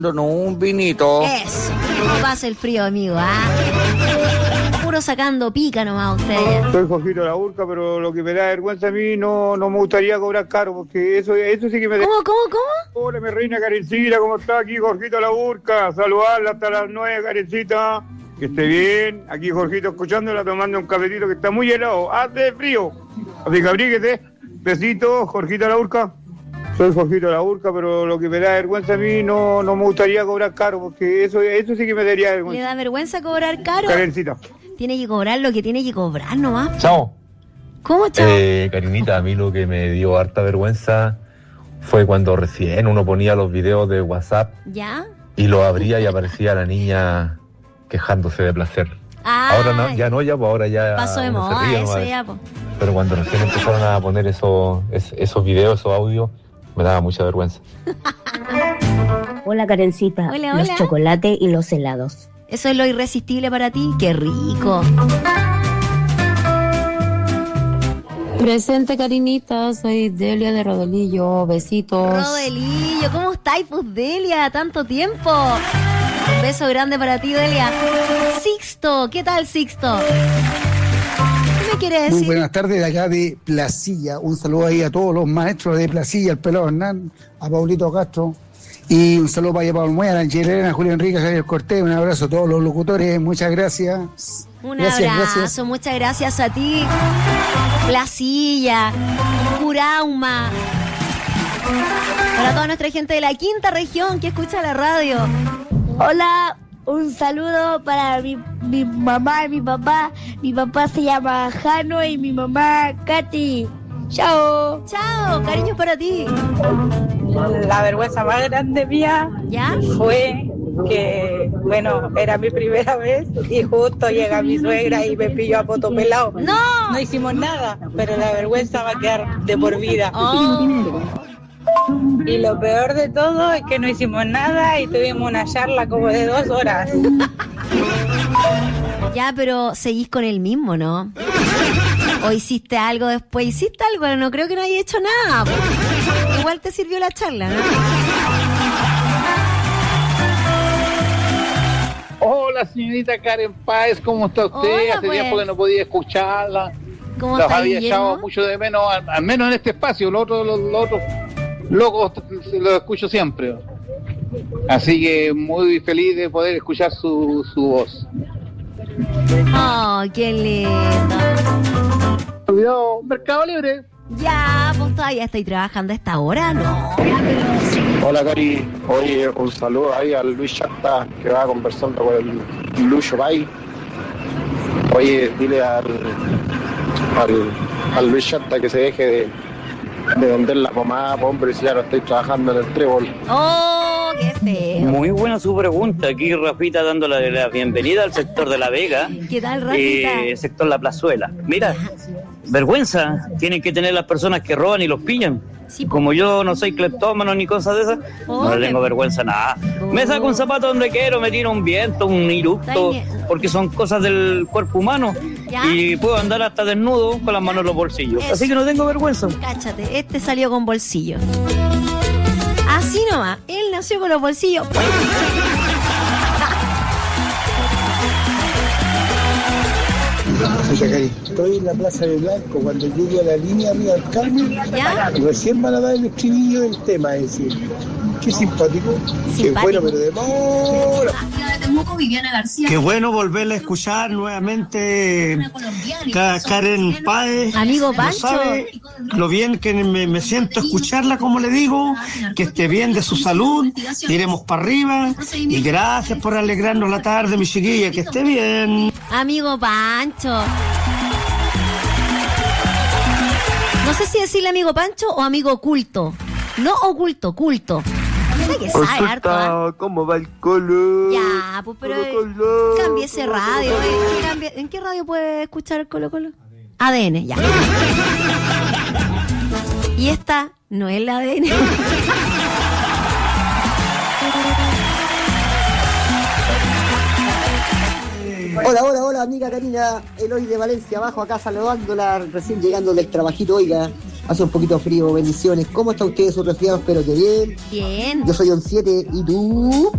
No, un vinito. Eso, no pasa el frío, amigo, Puro sacando pica nomás ustedes. Soy Jorgito La Urca, pero lo que me da vergüenza a mí no me gustaría cobrar caro, porque eso sí que me da... ¿Cómo? Hola, mi reina Karencita, ¿cómo está? Aquí Jorgito La Urca, saludarla hasta las 9, Karencita. Que esté bien, aquí Jorgito escuchándola, tomando un cafetito que está muy helado, hace frío. Así que abríguete. Besito, Jorgito La Urca. Soy Jorgito La Urca, pero lo que me da vergüenza a mí no me gustaría cobrar caro, porque eso sí que me daría vergüenza. ¿Le da vergüenza cobrar caro? Karencita. Tiene que cobrar lo que tiene que cobrar nomás. Chao. ¿Cómo, chao? Karinita, a mí lo que me dio harta vergüenza fue cuando recién uno ponía los videos de WhatsApp. ¿Ya? Y lo abría y aparecía la niña quejándose de placer. Ahora no, ya pues ahora ya pasó de uno se moda ríe, eso ¿no? ya, po. Pero cuando recién empezaron a poner esos videos, esos audios, me daba mucha vergüenza. Hola, Karencita. Hola, los hola. chocolates y los helados. ¿Eso es lo irresistible para ti? ¡Qué rico! Presente, Karinita, soy Delia de Rodelillo, besitos. Rodelillo, ¿cómo estáis, pues, Delia? Tanto tiempo. Un beso grande para ti, Delia. Sixto, ¿qué tal, Sixto? ¿Qué me quieres decir? Muy buenas tardes de acá de Placilla. Un saludo ahí a todos los maestros de Placilla, al Pelado Hernán, a Paulito Castro. Y un saludo para Pablo Muera, a Angelina, a Julio Enrique, a Javier Cortés. Un abrazo a todos los locutores. Muchas gracias. Abrazo, muchas gracias a ti. Placilla, Curauma. Para toda nuestra gente de la quinta región que escucha la radio. Hola, un saludo para mi mamá y mi papá. Mi papá se llama Jano y mi mamá Katy. Chao. Chao, cariños para ti. La vergüenza más grande mía fue que, bueno, era mi primera vez y justo llega mi suegra y me pilló a poto pelado. ¡No! No hicimos nada, pero la vergüenza va a quedar de por vida. Y lo peor de todo es que no hicimos nada y tuvimos una charla como de 2 horas. Ya, pero seguís con el mismo, ¿no? ¿O hiciste algo después? ¿Hiciste algo? No creo que no haya hecho nada. Igual te sirvió la charla, ¿no? Hola, señorita Karen Páez, ¿cómo está usted? Hola, Hace pues. tiempo que no podía escucharla. ¿Cómo Los está, había echado Guillermo? mucho de menos, al menos en este espacio. Los otros locos los escucho siempre. Así que muy feliz de poder escuchar su voz. ¡Oh, qué lindo! Olvidado Mercado Libre. Ya, pues todavía estoy trabajando a esta hora, ¿no? Hola, Cari. Oye, un saludo ahí al Luis Chata que va conversando con el Lucho Bay. Oye, dile al Luis Chata que se deje de vender la pomada, hombre, si ya no estoy trabajando en el trébol. ¡Oh, qué feo! Muy buena su pregunta. Aquí Rafita dándole la bienvenida al sector de La Vega. ¿Qué tal, Rafita? Sector La Plazuela. Mira, vergüenza tienen que tener las personas que roban y los pillan. Sí, como yo no soy cleptómano ni cosas de esas, no le tengo vergüenza nada. Me saco un zapato donde quiero, me tiro un viento, un eructo, porque son cosas del cuerpo humano. ¿Ya? Y puedo andar hasta desnudo con las manos en los bolsillos. Eso. Así que no tengo vergüenza. Cáchate, este salió con bolsillo. Así nomás, él nació con los bolsillos. Estoy en la Plaza de Blanco cuando llegue a la línea arriba del Carmen. Recién van a dar el estribillo del tema, es decir, qué simpático, qué bueno, pero demora. Qué bueno volverla a escuchar nuevamente, Karen Páez. Amigo No Pancho. sabe lo bien que me siento escucharla, como le digo, que esté bien de su salud, iremos para arriba y gracias por alegrarnos la tarde, mi chiquilla, que esté bien. Amigo Pancho. No sé si decirle amigo Pancho o amigo oculto. No oculto, culto. Sé que sabe harto, ¿ah? ¿Cómo va el Colo? Ya, pues pero cambie ese radio. ¿En qué radio puede escuchar Colo Colo? ADN, ya. Y esta no es la ADN. Hola, amiga Karina, Eloy de Valencia, abajo acá saludándola, recién llegando del trabajito, oiga. Hace un poquito frío, bendiciones. ¿Cómo está usted, su resfriado? Espero que bien. Bien. Yo soy un 7, ¿y tú?